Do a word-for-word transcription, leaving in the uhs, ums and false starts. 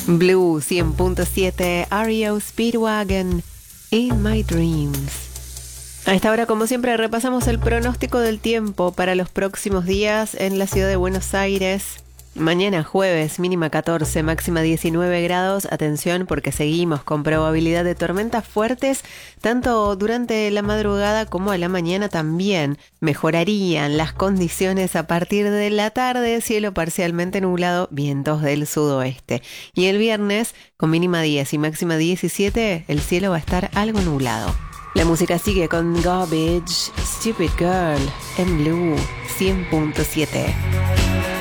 Blue cien punto siete, R E O Speedwagon, In My Dreams. A esta hora, como siempre, repasamos el pronóstico del tiempo para los próximos días en la ciudad de Buenos Aires. Mañana jueves, mínima catorce, máxima diecinueve grados. Atención porque seguimos con probabilidad de tormentas fuertes, tanto durante la madrugada como a la mañana también. Mejorarían las condiciones a partir de la tarde, cielo parcialmente nublado, vientos del sudoeste. Y el viernes, con mínima diez y máxima diecisiete, el cielo va a estar algo nublado. La música sigue con Garbage, Stupid Girl, en Blue cien punto siete.